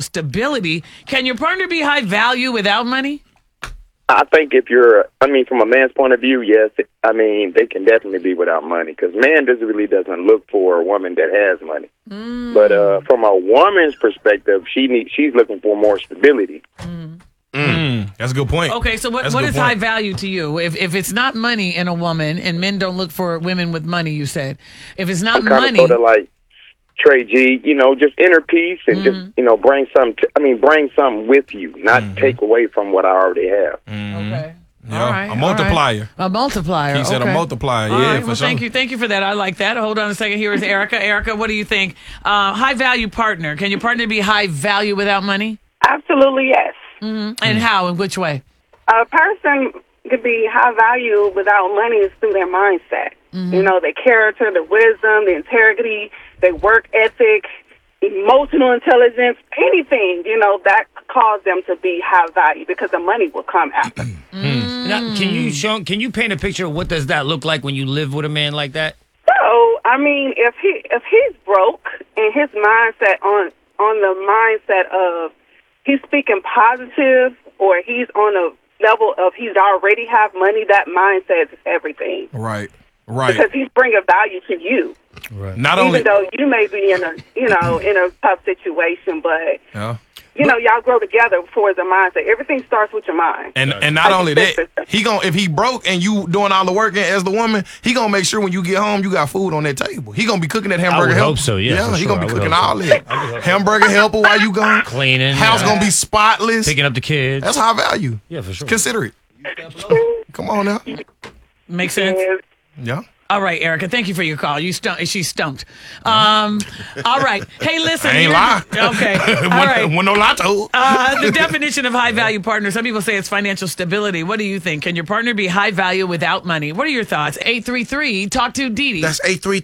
stability. Can your partner be high value without money? I think from a man's point of view, yes. They can definitely be without money because man doesn't look for a woman that has money. But from a woman's perspective, she's looking for more stability. That's a good point. Okay, so what is high value to you? If it's not money in a woman, and men don't look for women with money, you said. If it's not money, sort of like Trey G, just inner peace and just bring something with you, not take away from what I already have. Okay. Yeah, all right, a multiplier. Right. A multiplier. He said a multiplier. All yeah, right. for Well, sure. thank you for that. I like that. Hold on a second. Here is Erica. Erica, what do you think? High value partner. Can your partner be high value without money? Absolutely, yes. And how? In which way? A person could be high value without money is through their mindset. Their character, their wisdom, their integrity, their work ethic, emotional intelligence, anything, that cause them to be high value because the money will come after. Now, can you paint a picture of what does that look like when you live with a man like that? So, if he's broke and his mindset on the mindset of he's speaking positive or he's on a level of he's already have money, that mindset is everything. Right. Because he's bringing value to you. Right. Even though you may be in a tough situation, but y'all grow together for the mindset. Everything starts with your mind. And not only that, if he broke and you doing all the work as the woman, he gonna make sure when you get home you got food on that table. He gonna be cooking that hamburger I would helper. hope so, yeah. He gonna be cooking all that. Hamburger helper while you gone. Cleaning. House gonna be spotless. Picking up the kids. That's high value. Yeah, for sure. Consider it. Come on now. Makes sense? Yeah. All right, Erica, thank you for your call. She's stumped. All right. Hey, listen. I ain't lie. Okay. All right. When no lie told. The definition of high value partner, some people say it's financial stability. What do you think? Can your partner be high value without money? What are your thoughts? 833, talk to Dee Dee. That's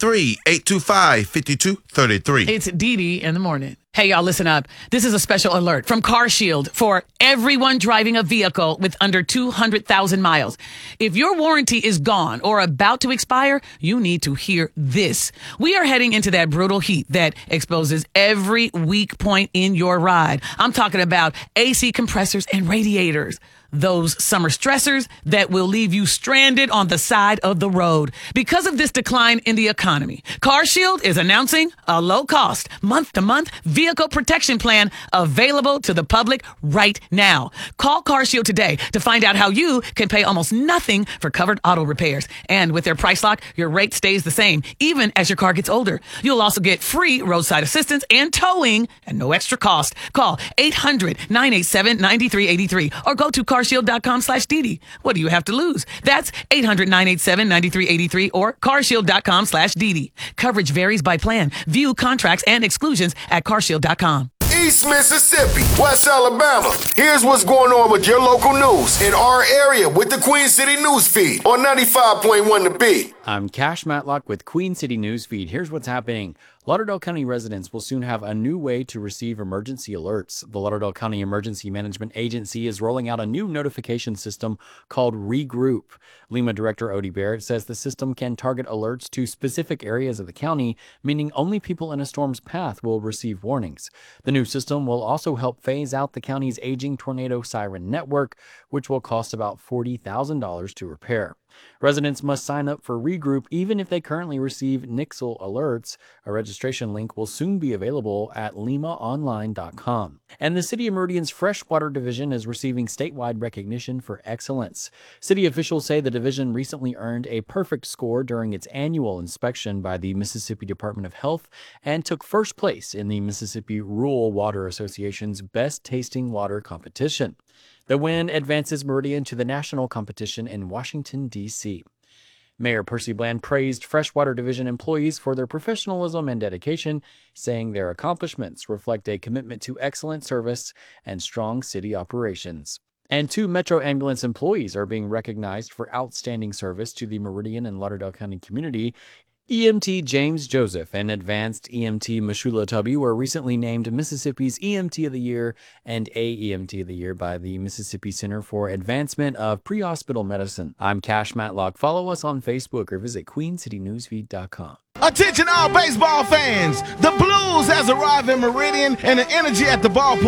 833-825-5233. It's Dee Dee in the morning. Hey, y'all, listen up. This is a special alert from CarShield for everyone driving a vehicle with under 200,000 miles. If your warranty is gone or about to expire, you need to hear this. We are heading into that brutal heat that exposes every weak point in your ride. I'm talking about AC compressors and radiators. Those summer stressors that will leave you stranded on the side of the road. Because of this decline in the economy, CarShield is announcing a low-cost, month-to-month vehicle protection plan available to the public right now. Call CarShield today to find out how you can pay almost nothing for covered auto repairs. And with their price lock, your rate stays the same, even as your car gets older. You'll also get free roadside assistance and towing at no extra cost. Call 800-987-9383 or go to carshield.com/Didi. What do you have to lose? That's 800-987-9383 or carshield.com/Didi. Coverage varies by plan. View contracts and exclusions at carshield.com. East Mississippi, West Alabama. Here's what's going on with your local news in our area with the Queen City News Feed on 95.1 The Beat. I'm Cash Matlock with Queen City News Feed. Here's what's happening. Lauderdale County residents will soon have a new way to receive emergency alerts. The Lauderdale County Emergency Management Agency is rolling out a new notification system called Regroup. LEMA Director Odie Barrett says the system can target alerts to specific areas of the county, meaning only people in a storm's path will receive warnings. The new system will also help phase out the county's aging tornado siren network, which will cost about $40,000 to repair. Residents must sign up for Regroup even if they currently receive Nixle alerts. A registration link will soon be available at limaonline.com. And the City of Meridian's Freshwater Division is receiving statewide recognition for excellence. City officials say the division recently earned a perfect score during its annual inspection by the Mississippi Department of Health and took first place in the Mississippi Rural Water Association's Best Tasting Water competition. The win advances Meridian to the national competition in Washington, D.C. Mayor Percy Bland praised Freshwater Division employees for their professionalism and dedication, saying their accomplishments reflect a commitment to excellent service and strong city operations. And 2 Metro Ambulance employees are being recognized for outstanding service to the Meridian and Lauderdale County community. EMT James Joseph and Advanced EMT Mashula Tubby were recently named Mississippi's EMT of the Year and AEMT of the Year by the Mississippi Center for Advancement of Pre-Hospital Medicine. I'm Cash Matlock. Follow us on Facebook or visit queencitynewsfeed.com. Attention all baseball fans. The Blues has arrived in Meridian and the energy at the ballpark